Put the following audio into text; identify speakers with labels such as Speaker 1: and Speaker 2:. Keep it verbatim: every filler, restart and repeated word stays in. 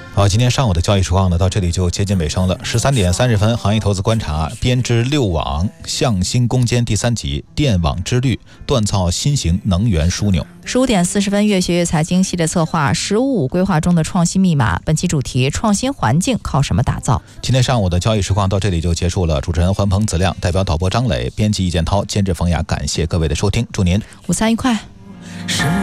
Speaker 1: 好，今天上午的交易实况呢，到这里就接近尾声了。十三点三十分，行业投资观察编织六网向心攻坚第三集，电网之绿锻造新型能源枢纽。
Speaker 2: 十五点四十分，越学越财经系列策划“十五五”规划中的创新密码。本期主题：创新环境靠什么打造？今
Speaker 1: 天上午的交易实况到这里就结束了。主持人环鹏、子亮，代表导播张磊，编辑易建涛，监制冯雅，感谢各位的收听，祝您
Speaker 2: 午餐愉快。